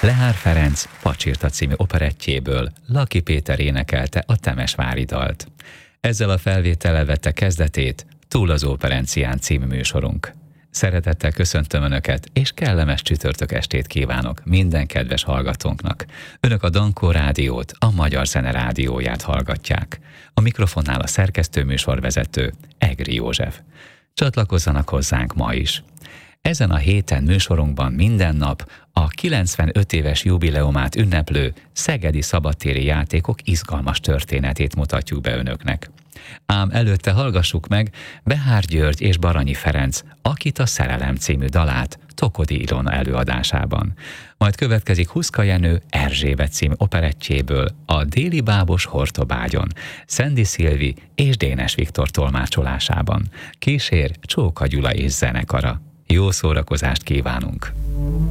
Lehár Ferenc Pacsirta című operettjéből Laki Péter énekelte a Temesvári dalt. Ezzel a felvétellel vette kezdetét Túl az Óperencián című műsorunk. Szeretettel köszöntöm Önöket, és kellemes csütörtök estét kívánok minden kedves hallgatónknak. Önök a Dankó Rádiót, a Magyar Zene Rádióját hallgatják. A mikrofonnál a szerkesztőműsorvezető Egri József. Csatlakozzanak hozzánk ma is. Ezen a héten műsorunkban minden nap a 95 éves jubileumát ünneplő szegedi szabadtéri játékok izgalmas történetét mutatjuk be Önöknek. Ám előtte hallgassuk meg Behár György és Baranyi Ferenc, Akit a szerelem című dalát Tokodi Ilona előadásában. Majd következik Huszka Jenő Erzsébet című operettjéből a Déli bábos Hortobágyon, Szendi Szilvi és Dénes Viktor tolmácsolásában. Kísér Csóka Gyula és zenekara. Jó szórakozást kívánunk!